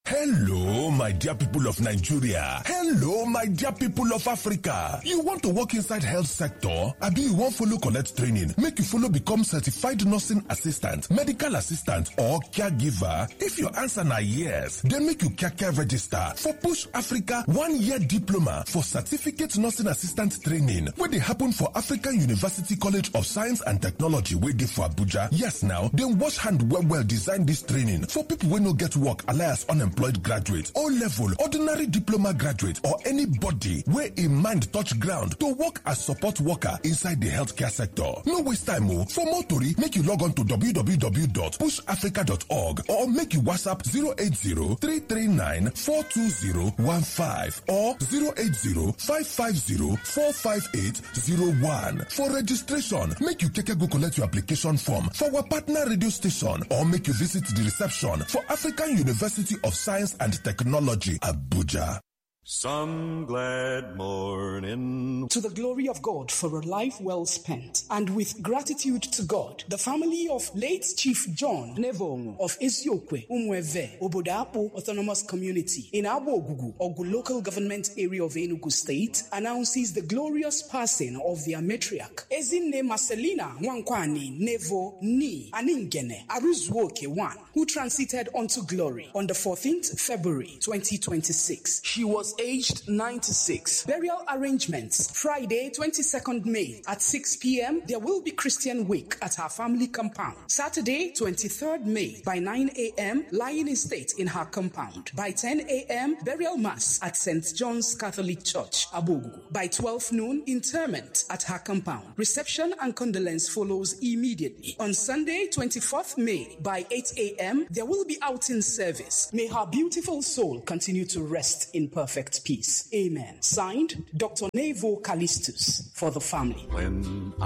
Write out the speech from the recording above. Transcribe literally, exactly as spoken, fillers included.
Hello, my dear people of Nigeria. Hello, my dear people of Africa. You want to work inside health sector? Abi you wan follow collect training? Make you follow become certified nursing assistant, medical assistant, or caregiver? If your answer na yes, then make you kaka register for Push Africa one-year diploma for certificate nursing assistant training wey dey happen for African University College of Science and Technology wey dey for Abuja. Yes now, dem wash hand well well design this training for people wey no get work alias unemployed. Employed graduate, O-level, ordinary diploma graduate, or anybody where in mind touch ground to work as support worker inside the healthcare sector. No waste time, oh. For more tori, make you log on to w w w dot push africa dot org or make you WhatsApp zero eight zero, three three nine, four two zero one five or zero eight zero, five five zero, four five eight zero one. For registration, make you keke go collect your application form for our partner radio station or make you visit the reception for African University of Science and Technology, Abuja. Some glad morning. To the glory of God for a life well spent, and with gratitude to God, the family of late Chief John Nevong of Eziokwe, Umweve, Obodapo Autonomous Community in Abogugu, Ogu local government area of Enugu State, announces the glorious passing of their matriarch, Ezinne Marcelina Wankwani Nevo Ni Aningene Aruzwoke one, who transited unto glory on the fourteenth of February twenty twenty-six. She was aged ninety-six. Burial arrangements, Friday, twenty-second of May at six p.m. There will be Christian wake at her family compound. Saturday, twenty-third of May by nine a.m. lying in state in her compound. By ten a.m. burial mass at Saint John's Catholic Church, Abogu. By twelve noon, interment at her compound. Reception and condolence follows immediately. On Sunday, twenty-fourth of May by eight a.m. there will be outing service. May her beautiful soul continue to rest in perfect peace. Amen. Signed, Doctor Nevo Callistus for the family. When